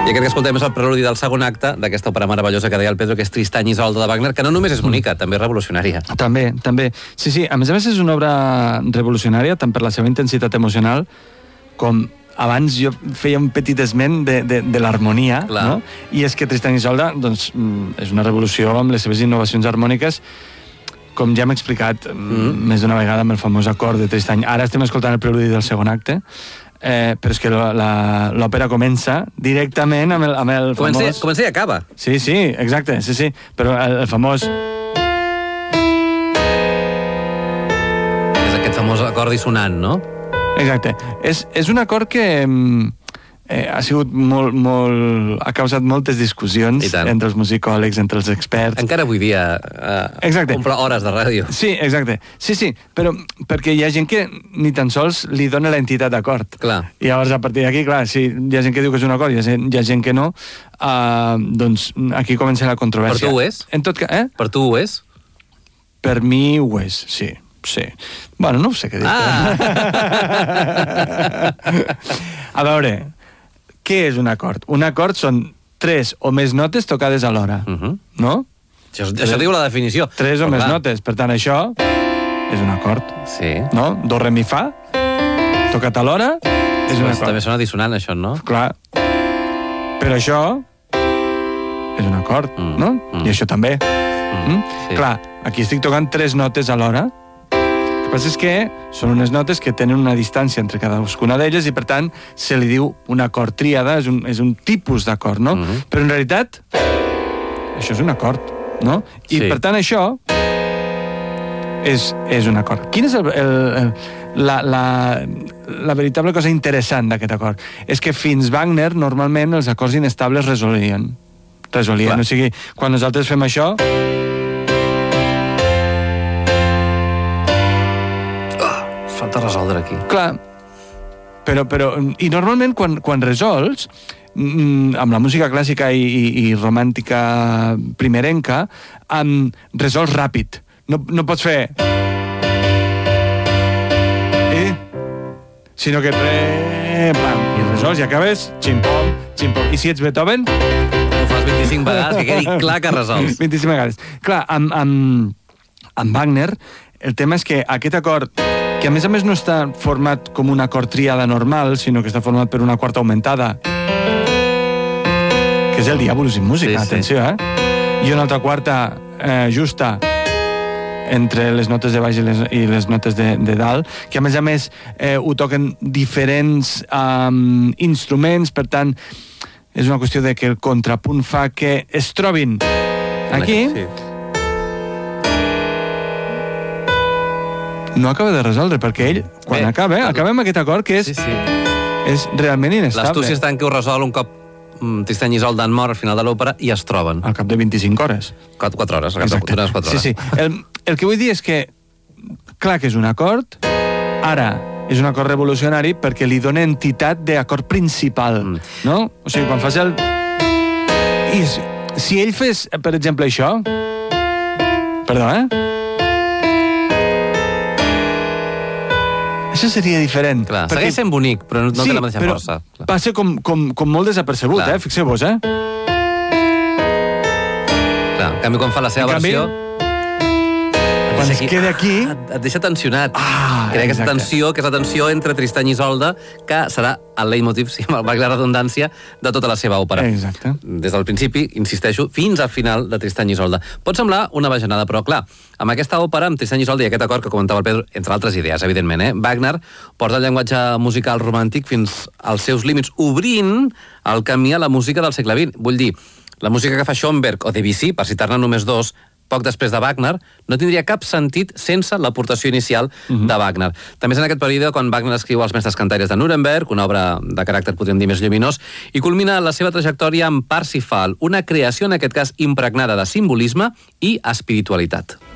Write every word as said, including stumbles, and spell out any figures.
I aquest que escoltem és el preludi del segon acte d'aquesta òpera meravellosa que deia el Pedro, que és Tristany i Isolda de Wagner, que no només és bonica, mm. també és revolucionària. També, també. Sí, sí, a més a més és una obra revolucionària, tant per la seva intensitat emocional, com abans jo feia un petit esment de, de, de l'harmonia, no? I és que Tristany i Isolda doncs, és una revolució amb les seves innovacions harmòniques, com ja hem explicat mm. més d'una vegada amb el famós acord de Tristany. Ara estem escoltant el preludi del segon acte, Eh, però és que l'òpera comença directament amb el, amb el comença, famós... Comença i acaba. Sí, sí, exacte, sí, sí. Però el, el famós... És aquest famós acord dissonant, no? Exacte. És, és un acord que eh, ha sigut molt, molt... ha causat moltes discussions entre els musicòlegs, entre els experts. Encara avui dia eh, omple hores de ràdio. Sí, exacte. Sí, sí, però perquè hi ha gent que ni tan sols li dona l'entitat d'acord. Clar. I llavors, a partir d'aquí, clar, si hi ha gent que diu que és un acord i hi ha gent, hi ha gent que no, uh, doncs aquí comença la controvèrsia. Per tu ho és? En tot cas, eh? Per tu ho és? Per mi ho és, sí. Sí. Bueno, no ho sé què dir. Ah! A veure, què és un acord? Un acord són tres o més notes tocades alhora, uh -huh. no? Això, això diu la definició. Tres o més clar. notes, per tant, això és un acord. Sí. No? Do, re, mi, fa, tocat alhora, és sí, un acord. També sona dissonant, això, no? Clar. Però això és un acord, mm. no? Mm. I això també. Mm. Mm? Sí. Clar, aquí estic tocant tres notes alhora. El que passa és que són unes notes que tenen una distància entre cadascuna d'elles i, per tant, se li diu un acord tríada, és un, és un tipus d'acord, no? Mm-hmm. Però, en realitat, això és un acord, no? I, sí. per tant, això és, és un acord. Quin és el, el, el, la, la, la veritable cosa interessant d'aquest acord? És que fins Wagner, normalment, els acords inestables resolien. Resolien. Clar. O sigui, quan nosaltres fem això... Falta resoldre aquí. Clar, però, però i normalment quan, quan resols, amb la música clàssica i, i, i romàntica primerenca, um, resols ràpid. No, no pots fer... Eh? Sinó que... Re, pam, i resols i acabes, xim-pom, xim-pom. I si ets Beethoven... Ho fas vint-i-cinc vegades, que quedi clar que resols. vint-i-cinc vegades. Clar, amb, amb, amb Wagner, el tema és que aquest acord, que a més a més no està format com un acord tríada normal, sinó que està format per una quarta augmentada, que és el Diabolus in Musica, sí, atenció, sí. eh? I una altra quarta eh, justa entre les notes de baix i les, i les notes de, de dalt, que a més a més eh, ho toquen diferents um, instruments, per tant, és una qüestió de que el contrapunt fa que es trobin aquí... Sí. No acaba de resoldre, perquè ell, quan Bé, acaba, eh, acaba amb aquest acord que és, sí, sí. és realment inestable. L'astúcia està en què ho resol un cop mm, Tristany i Isolda han mort al final de l'òpera i es troben. Al cap de vint-i-cinc hores. quatre hores, al cap de quatre hores. Sí, sí. El, el que vull dir és que, clar que és un acord, ara és un acord revolucionari perquè li dona entitat d'acord principal, mm. no? O sigui, quan fas el... I si, si ell fes, per exemple, això... Perdó, eh? Això seria diferent. Clar, perquè... segueix sent bonic, però no, no sí, té la mateixa però força. Clar. Passa com, com, com molt desapercebut, clar. eh? Fixeu-vos, eh? Clar, en canvi, quan fa la seva en versió... Canvi, quan es queda aquí... Ah, et deixa tensionat. Ah, Crea aquesta tensió, que és la tensió entre Tristany i Isolda, que serà el leitmotiv, si valgui la redundància, de tota la seva òpera. Exacte. Des del principi, insisteixo, fins al final de Tristany i Isolda. Pot semblar una bajanada, però clar, amb aquesta òpera, amb Tristany i Isolda i aquest acord que comentava el Pedro, entre altres idees, evidentment, eh? Wagner porta el llenguatge musical romàntic fins als seus límits, obrint el camí a la música del segle vint. Vull dir, la música que fa Schoenberg o Debussy, per citar-ne només dos, poc després de Wagner, no tindria cap sentit sense l'aportació inicial uh-huh. de Wagner. També és en aquest període quan Wagner escriu Els mestres cantaires de Nuremberg, una obra de caràcter, podríem dir, més lluminós, i culmina la seva trajectòria amb Parsifal, una creació, en aquest cas, impregnada de simbolisme i espiritualitat.